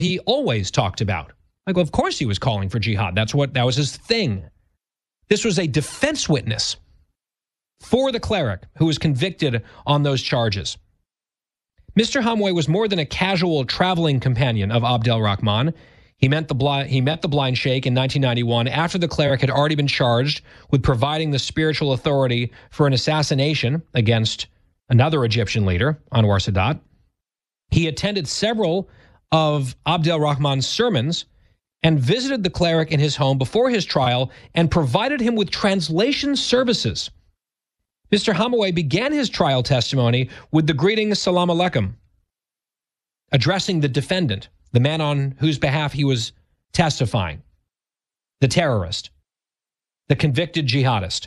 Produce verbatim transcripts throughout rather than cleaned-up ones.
he always talked about. Like, of course he was calling for jihad. That's what, that was his thing. This was a defense witness for the cleric who was convicted on those charges. Mister Hamway was more than a casual traveling companion of Abd al-Rahman. He met the blind, he met the blind sheikh in nineteen ninety-one after the cleric had already been charged with providing the spiritual authority for an assassination against another Egyptian leader, Anwar Sadat. He attended several of Abd al-Rahman's sermons and visited the cleric in his home before his trial and provided him with translation services. Mister Hamway began his trial testimony with the greeting Salam Alaikum, addressing the defendant, the man on whose behalf he was testifying, the terrorist, the convicted jihadist.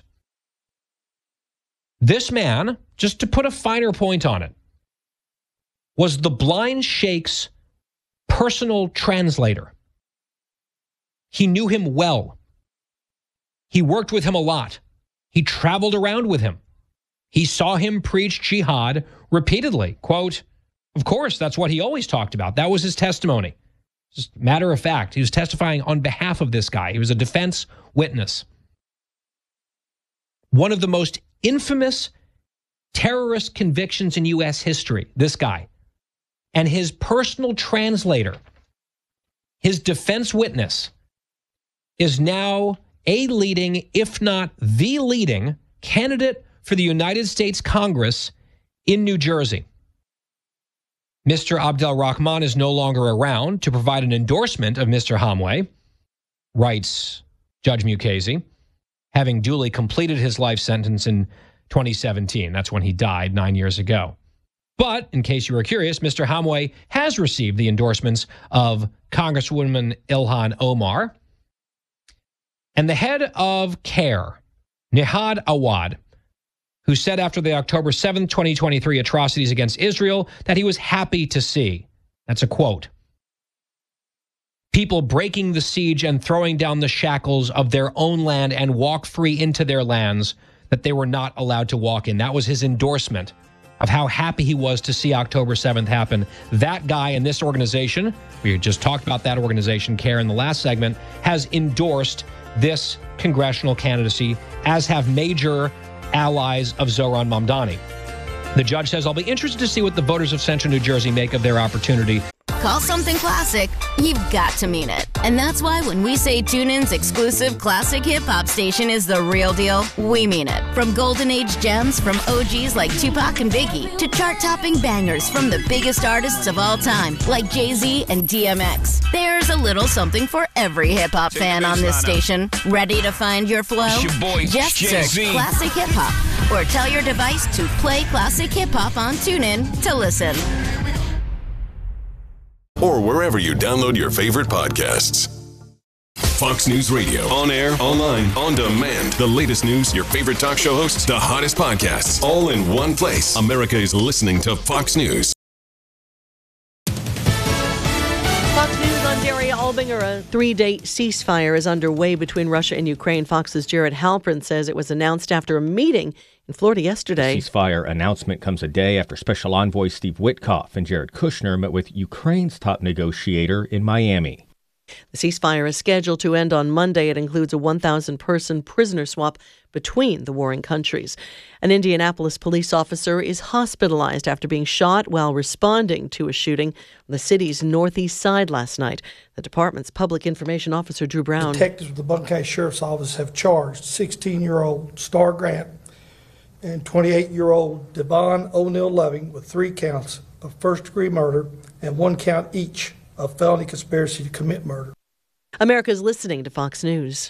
This man, just to put a finer point on it, was the blind sheikh's personal translator. He knew him well. He worked with him a lot. He traveled around with him. He saw him preach jihad repeatedly. Quote, of course, that's what he always talked about. That was his testimony. Just matter of fact, he was testifying on behalf of this guy. He was a defense witness. One of the most infamous terrorist convictions in U S history, this guy. And his personal translator, his defense witness, is now a leading, if not the leading, candidate for the United States Congress in New Jersey. Mister Abd al-Rahman is no longer around to provide an endorsement of Mister Hamway, writes Judge Mukasey, having duly completed his life sentence in twenty seventeen. That's when he died nine years ago. But, in case you were curious, Mister Hamway has received the endorsements of Congresswoman Ilhan Omar and the head of CARE, Nihad Awad, who said after the October seventh, twenty twenty-three atrocities against Israel that he was happy to see, that's a quote, people breaking the siege and throwing down the shackles of their own land and walk free into their lands that they were not allowed to walk in. That was his endorsement of how happy he was to see October seventh happen. That guy in this organization, we just talked about that organization, CARE, in the last segment, has endorsed this congressional candidacy, as have major allies of Zohran Mamdani. The judge says, I'll be interested to see what the voters of Central New Jersey make of their opportunity. Call something classic, you've got to mean it. And that's why when we say TuneIn's exclusive classic hip-hop station is the real deal, we mean it. From golden age gems from O Gs like Tupac and Biggie to chart-topping bangers from the biggest artists of all time like Jay-Z and D M X. There's a little something for every hip-hop fan on this station. Ready to find your flow? It's your boy, Just Jay-Z. search Classic Hip Hop or tell your device to play Classic Hip Hop on TuneIn to listen. Or wherever you download your favorite podcasts. Fox News Radio. On air, online, on demand. The latest news, your favorite talk show hosts, the hottest podcasts, all in one place. America is listening to Fox News. Fox News on Jerry Albinger. A three-day ceasefire is underway between Russia and Ukraine. Fox's Jared Halpern says it was announced after a meeting in Florida yesterday. The ceasefire announcement comes a day after Special Envoy Steve Witkoff and Jared Kushner met with Ukraine's top negotiator in Miami. The ceasefire is scheduled to end on Monday. It includes a one thousand person prisoner swap between the warring countries. An Indianapolis police officer is hospitalized after being shot while responding to a shooting on the city's northeast side last night. The department's public information officer, Drew Brown. Detectives with the Buncombe County Sheriff's Office have charged sixteen-year-old Star Grant and twenty-eight-year-old Devon O'Neill Loving with three counts of first-degree murder and one count each of felony conspiracy to commit murder. America's listening to Fox News.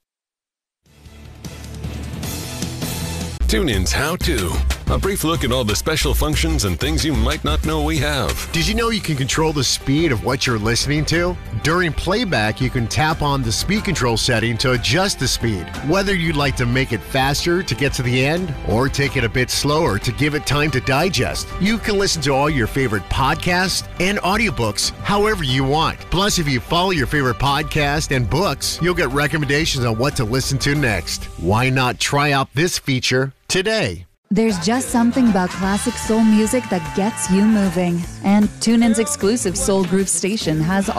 TuneIn's How To. A brief look at all the special functions and things you might not know we have. Did you know you can control the speed of what you're listening to? During playback, you can tap on the speed control setting to adjust the speed. Whether you'd like to make it faster to get to the end or take it a bit slower to give it time to digest, you can listen to all your favorite podcasts and audiobooks however you want. Plus, if you follow your favorite podcast and books, you'll get recommendations on what to listen to next. Why not try out this feature today? There's just something about classic soul music that gets you moving. And TuneIn's exclusive Soul Groove station has